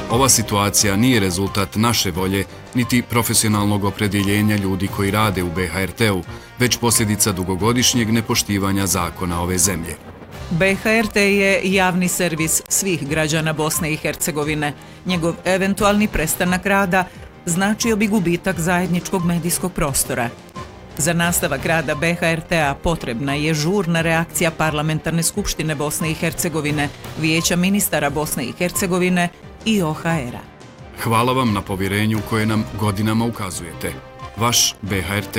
Ova situacija nije rezultat naše volje, niti profesionalnog opredjeljenja ljudi koji rade u BHRT-u, već posljedica dugogodišnjeg nepoštivanja zakona ove zemlje. BHRT je javni servis svih građana Bosne i Hercegovine. Njegov eventualni prestanak rada značio bi gubitak zajedničkog medijskog prostora. Za nastavak rada BHRT-a potrebna je žurna reakcija Parlamentarne skupštine Bosne i Hercegovine, Vijeća ministara Bosne i Hercegovine i OHR-a. Hvala vam na povjerenju koje nam godinama ukazujete. Vaš BHRT.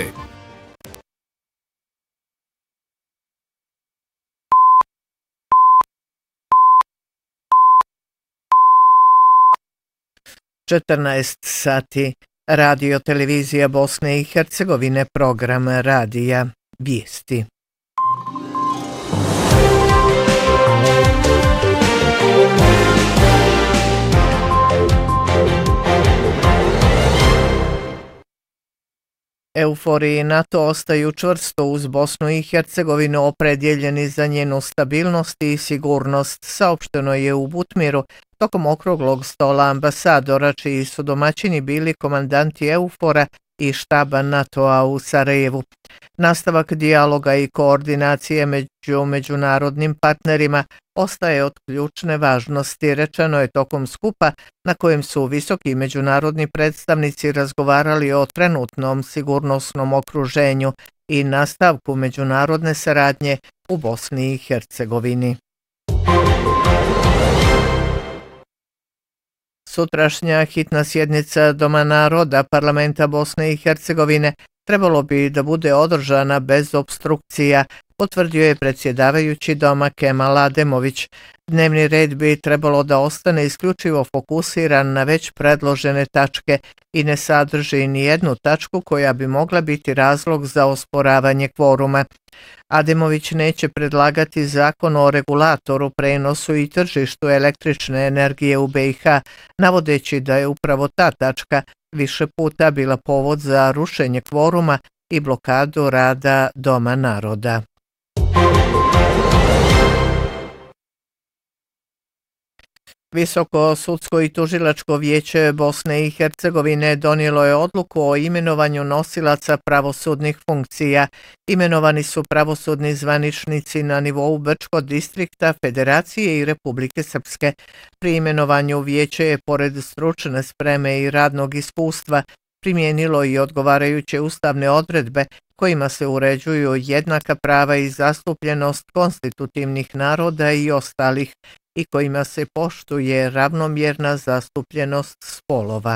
sati. Radio televizija Bosne i Hercegovine, program radija Vijesti. Euforiji i NATO ostaju čvrsto uz Bosnu i Hercegovinu opredjeljeni za njenu stabilnost i sigurnost, saopšteno je u Butmiru tokom okruglog stola ambasadora čiji su domaćini bili komandanti Eufora i štaba NATO-a u Sarajevu. Nastavak dijaloga i koordinacije među međunarodnim partnerima ostaje od ključne važnosti, rečeno je tokom skupa na kojem su visoki međunarodni predstavnici razgovarali o trenutnom sigurnosnom okruženju i nastavku međunarodne saradnje u Bosni i Hercegovini. Sutrašnja hitna sjednica Doma naroda Parlamenta Bosne i Hercegovine trebalo bi da bude održana bez opstrukcija, potvrdio je predsjedavajući Doma Kemal Ademović. Dnevni red bi trebalo da ostane isključivo fokusiran na već predložene tačke i ne sadrži ni jednu tačku koja bi mogla biti razlog za osporavanje kvoruma. Ademović neće predlagati zakon o regulatoru, prenosu i tržištu električne energije u BiH, navodeći da je upravo ta tačka više puta bila povod za rušenje kvoruma i blokadu rada Doma naroda. Visoko sudsko i tužilačko vijeće Bosne i Hercegovine donijelo je odluku o imenovanju nosilaca pravosudnih funkcija. Imenovani su pravosudni zvaničnici na nivou Brčkog distrikta, Federacije i Republike Srpske. Pri imenovanju vijeće je pored stručne spreme i radnog iskustva primijenilo i odgovarajuće ustavne odredbe kojima se uređuju jednaka prava i zastupljenost konstitutivnih naroda i ostalih i kojima se poštuje ravnomjerna zastupljenost spolova.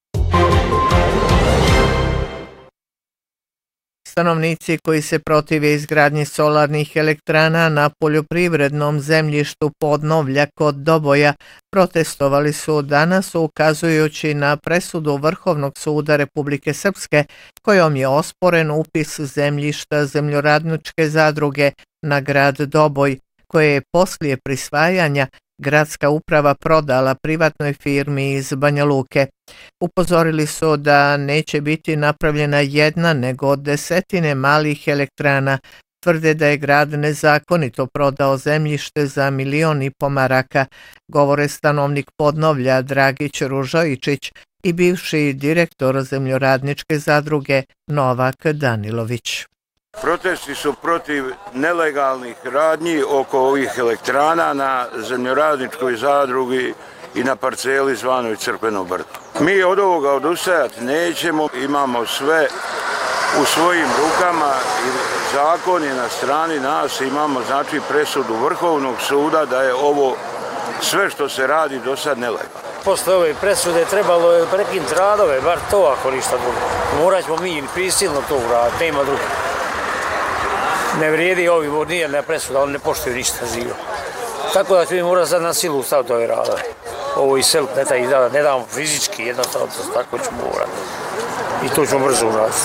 Stanovnici koji se protive izgradnji solarnih elektrana na poljoprivrednom zemljištu Podnovlja kod Doboja protestovali su danas ukazujući na presudu Vrhovnog suda Republike Srpske kojom je osporen upis zemljišta Zemljoradničke zadruge na grad Doboj, koje je poslije prisvajanja gradska uprava prodala privatnoj firmi iz Banja Luke. Upozorili su da neće biti napravljena jedna nego desetine malih elektrana. Tvrde da je grad nezakonito prodao zemljište za 1,5 miliona maraka, govore stanovnik Podnovlja Dragić Ružojičić i bivši direktor Zemljoradničke zadruge Novak Danilović. Protesti su protiv nelegalnih radnji oko ovih elektrana na Zemljoradničkoj zadrugi i na parceli zvanoj Crkveno brdo. Mi od ovoga odustajati nećemo, imamo sve u svojim rukama i zakon je na strani nas, imamo znači presudu Vrhovnog suda da je ovo sve što se radi do sad nelegalno. Posle ove presude trebalo je prekinuti radove, bar to ako ništa drugo. Morat ćemo mi prisilno to uraditi, nema drugo. Ne vrijedi ovi, nije na presuda, oni ne poštuju ništa živo. Tako da ću mi morati sad na silu staviti ove radove. Ovo i seliti, ne damo fizički, jednostavno, tako ću morati. I to ćemo brzo uraditi.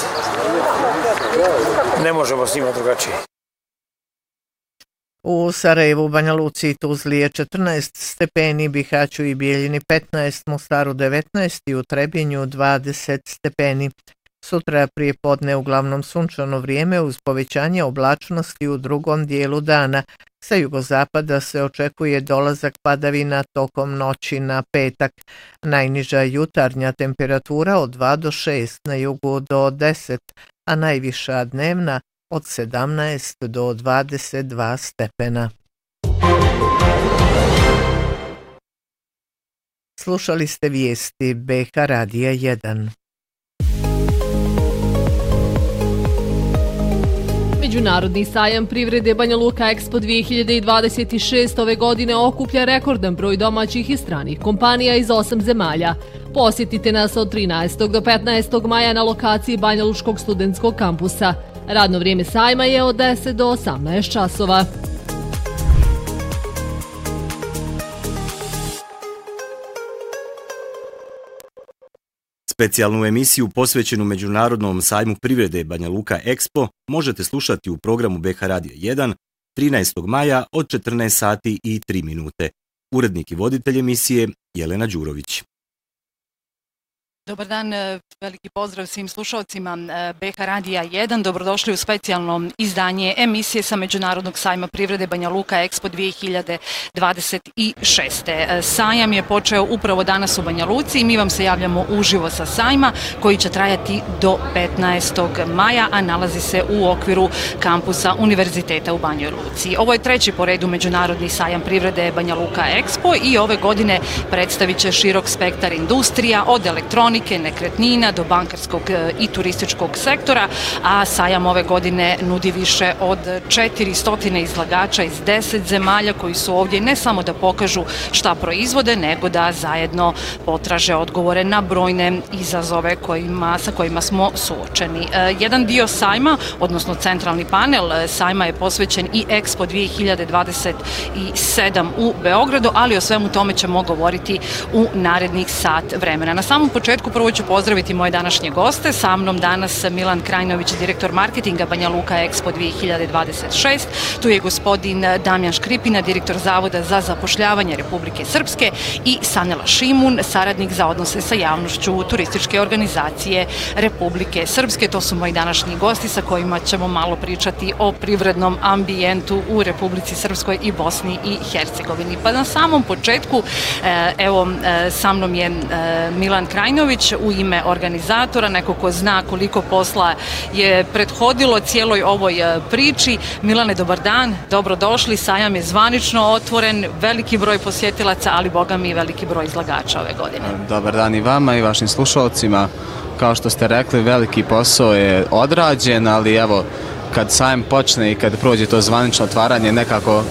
Ne možemo s njima drugačije. U Sarajevu, Banja Luci i Tuzli je 14 stepeni, Bihaću i Bijeljini 15, Mostaru 19 i u Trebinju 20 stepeni. Sutra prije podne uglavnom sunčano vrijeme uz povećanje oblačnosti u drugom dijelu dana. Sa jugozapada se očekuje dolazak padavina tokom noći na petak. Najniža jutarnja temperatura od 2 do 6, na jugu do 10, a najviša dnevna od 17 do 22 stepena. Slušali ste vijesti BH Radija 1. Međunarodni sajam privrede Banja Luka Expo 2026 ove godine okuplja rekordan broj domaćih i stranih kompanija iz 8 zemalja. Posjetite nas od 13. do 15. maja na lokaciji Banja Lučkog studentskog kampusa. Radno vrijeme sajma je od 10 do 18 časova. Specijalnu emisiju posvećenu Međunarodnom sajmu privrede Banja Luka Expo možete slušati u programu BH Radija 1 13. maja od 14 sati i 3 minute. Urednik i voditelj emisije Jelena Đurović. Dobar dan, veliki pozdrav svim slušalcima BH Radija 1. Dobrodošli u specijalno izdanje emisije sa Međunarodnog sajma privrede Banja Luka Expo 2026. Sajam je počeo upravo danas u Banja Luci i mi vam se javljamo uživo sa sajma koji će trajati do 15. maja, a nalazi se u okviru kampusa Univerziteta u Banjoj Luci. Ovo je treći po redu Međunarodni sajam privrede Banja Luka Expo i ove godine predstavit će širok spektar industrija od elektronike, nekretnina do bankarskog i turističkog sektora, a sajam ove godine nudi više od 400 izlagača iz 10 zemalja koji su ovdje ne samo da pokažu šta proizvode, nego da zajedno potraže odgovore na brojne izazove sa kojima smo suočeni. Jedan dio sajma, odnosno centralni panel sajma je posvećen i Expo 2027 u Beogradu, ali o svemu tome ćemo govoriti u narednih sat vremena. Na samom početku prvo ću pozdraviti moje današnje goste. Sa mnom danas Milan Krajnović, direktor marketinga Banja Luka Expo 2026. Tu je gospodin Damjan Škripina, direktor Zavoda za zapošljavanje Republike Srpske i Sanela Šimun, saradnik za odnose sa javnošću turističke organizacije Republike Srpske. To su moji današnji gosti sa kojima ćemo malo pričati o privrednom ambijentu u Republici Srpskoj i Bosni i Hercegovini. Pa na samom početku, evo, sa mnom je Milan Krajnović u ime organizatora, neko ko zna koliko posla je prethodilo cijeloj ovoj priči. Milane, dobar dan, dobrodošli, sajam je zvanično otvoren, veliki broj posjetilaca, ali boga mi veliki broj izlagača ove godine. Dobar dan i vama i vašim slušalcima. Kao što ste rekli, veliki posao je odrađen, ali evo, kad sajam počne i kad prođe to zvanično otvaranje, nekako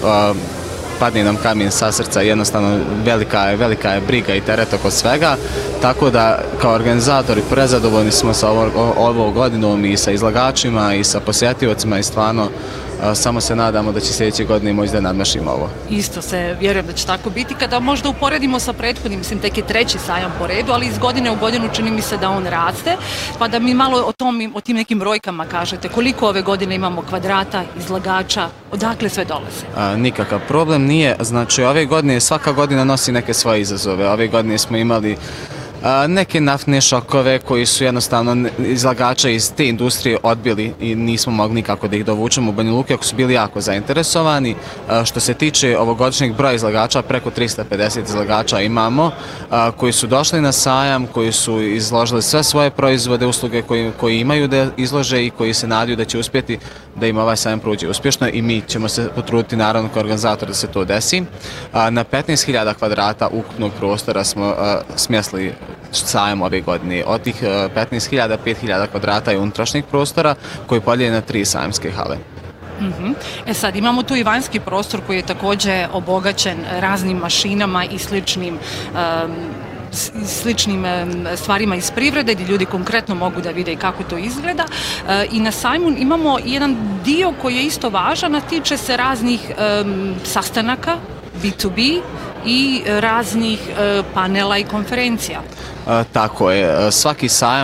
padne nam kamen sa srca, jednostavno velika je briga i teret oko svega, tako da kao organizatori prezadovoljni smo sa ovom godinom i sa izlagačima i sa posjetiocima i stvarno samo se nadamo da će sljedeće godine moći da nadmašimo ovo. Isto se vjerujem da će tako biti. Kada možda uporedimo sa prethodnim, mislim tek je treći sajam po redu, ali iz godine u godinu čini mi se da on raste, pa da mi malo o tim nekim brojkama kažete. Koliko ove godine imamo kvadrata, izlagača, odakle sve dolaze? Nikakav problem nije. Znači ove godine, svaka godina nosi neke svoje izazove. Ove godine smo imali neke naftne šokove koji su jednostavno izlagača iz te industrije odbili i nismo mogli nikako da ih dovučemo u Banja Luki, ako su bili jako zainteresovani. Što se tiče ovogodišnjeg broja izlagača, preko 350 izlagača imamo, koji su došli na sajam, koji su izložili sve svoje proizvode, usluge koji imaju da izlože i koji se nadaju da će uspjeti da im ovaj sajam prođe uspješno i mi ćemo se potruditi naravno kao organizator da se to desi. Na 15.000 kvadrata ukupnog prostora smo smjestili sajam ove godine. Od tih 15.000, 5.000 kvadrata je unutrašnjeg prostora koji podjelje na 3 sajamske hale. Sad imamo tu i vanjski prostor koji je također obogaćen raznim mašinama i sličnim stvarima iz privrede gdje ljudi konkretno mogu da vide kako to izgleda. I na sajmu imamo jedan dio koji je isto važan, a tiče se raznih sastanaka B2B i raznih panela i konferencija. Tako je. Svaki sajam